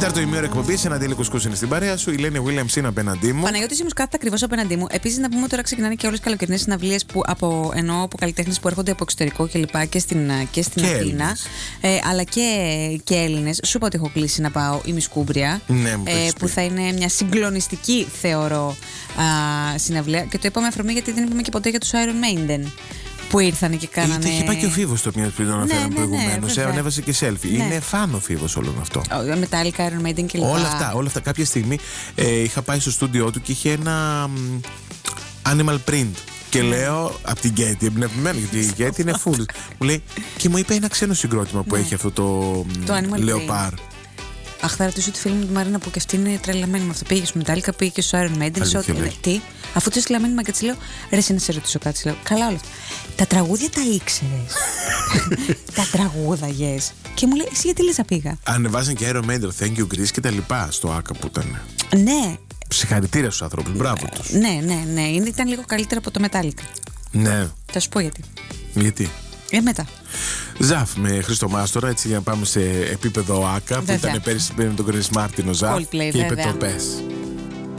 Τέταρτο ημίωρο εκπομπής, ένα Αντίλη Κουσκούς είναι στην παρέα σου. Η Λένη Williams είναι απέναντί μου. Παναγιώτης Ήμους κάθεται ακριβώς απέναντί μου. Επίσης, να πούμε τώρα ξεκινάνε και όλες τις καλοκαιρινές συναυλίες από καλλιτέχνες που έρχονται από εξωτερικό κλπ. Και στην Αθήνα. Αλλά και Έλληνες. Σου είπα ότι έχω κλείσει να πάω η Μισκούμπρια. Ναι, που θα είναι μια συγκλονιστική, θεωρώ, συναυλία. Και το είπα με αφορμή γιατί δεν είπαμε και ποτέ για τους Iron Maiden. Που ήρθαν και κάνανε. Είχε πάει και ο Φίβος το μια πριν τον αναφέραμε προηγουμένως. Ανέβασε και selfie. Είναι φαν ο Φίβος όλων αυτό. Metallica, Iron Maiden κλπ. Όλα αυτά. Κάποια στιγμή είχα πάει στο στούντιό του και είχε ένα animal print. Και λέω από την Γκέτι, εμπνευσμένη, γιατί η Γκέτι είναι full. Μου λέει, και μου είπε ένα ξένο συγκρότημα που έχει αυτό το Leopard. Αχ, θα ρωτήσω τη φίλη μου τη Μαρίνα που και αυτή είναι τρελαμένη με αυτό. Πήγε στο Metallica, πήγε και στο Iron Maiden. Τι, αφού τη έστειλα μήνυμα και τη λέω, ρε, εσύ να σε ρωτήσω κάτι. Λέω, καλά όλα αυτά. Τα τραγούδια τα ήξερες. Τα τραγούδαγες. Και μου λέει, εσύ γιατί λες να πήγα. Ανεβάζαν και Iron Maiden, Thank you Greece και τα λοιπά στο Άκα που ήταν. Ναι. Συγχαρητήρια στους ανθρώπους, μπράβο τους. Ναι. Ήταν λίγο καλύτερα από το Metallica. Ναι. Θα σου πω γιατί. Γιατί. Μετά. Ζαφ με Χρήστο Μάστορα, έτσι για να πάμε σε επίπεδο ΆΚΑ, που ήταν πέρυσι με τον Chris Martin ο Ζαφ και είπε το πες.